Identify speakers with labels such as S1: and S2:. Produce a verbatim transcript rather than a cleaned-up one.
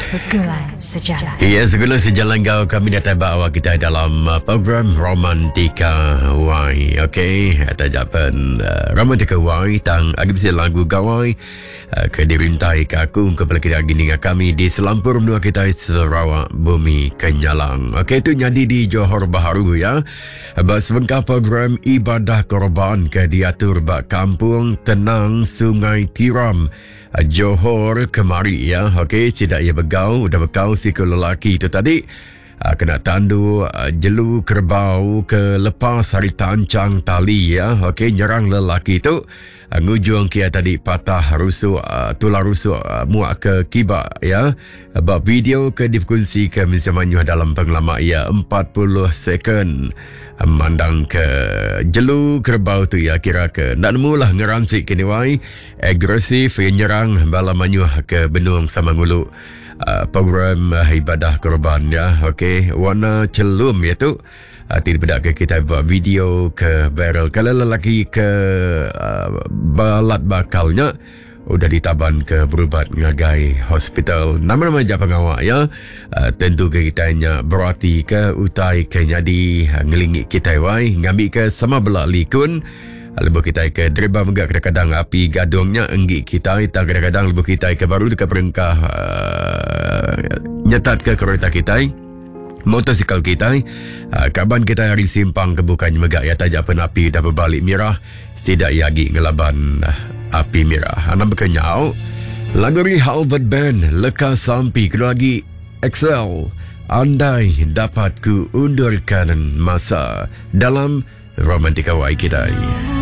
S1: Pergulan Sejalan.
S2: Ya, Pergulan Sejalan kau kami datang bawa kita dalam uh, program Romantika Y. Okey, atau jawapan uh, Romantika Y tang agi bisa lagu gawai uh, ke dirintai ke aku kepala kita gini dengan kami di Selampur menua kita Sarawak Bumi Kenyalang. Okey, itu jadi di Johor Bahru ya. Bas sebengkah program ibadah korban ke diatur bak kampung tenang Sungai Tiram Johor kemari ya. Okey, tidak ia begau, udah begau si ke lelaki itu tadi uh, kena tandu uh, jelu kerbau ke lepas hari tancang tali ya. Okey, nyerang lelaki itu uh, ngujung kia tadi patah rusuk uh, tulang rusuk uh, muak ke kibak ya. Bab video ke dikongsi ke misalnya dalam pengalaman ia empat puluh second mandang ke jelu kerbau tu ya, kira ke nak nemulah ngeramsik kini wai agresif yang nyerang bala manyuh ke benung sama ngulu uh, program uh, ibadah korban ya. Okey, warna celum ya tu uh, tidak bedak ke kita buat video ke viral kalau lelaki ke uh, balat bakalnya udah ditaban ke berubat ngagai hospital. Nama-nama je pengawak ya. Uh, tentu ke kita nya berarti ke utai ke jadi uh, ngelingit kita wai ngambil ke sama belak likun. Uh, lebu kita ke derba megak kadang-kadang api gadungnya enggi kita tak kadang-kadang lebu kita ke baru dekat perengkah uh, nyetat ke kereta kita motosikal kita uh, kaban kita hari simpang ke bukan megak ya tajak penapi dah berbalik mirah tidak yagi ngelaban uh, api merah. Anak berkenyau lagu ni Halbert Band lekas sampai ke lagi Excel andai dapat ku undurkan masa dalam Romantika Y kita.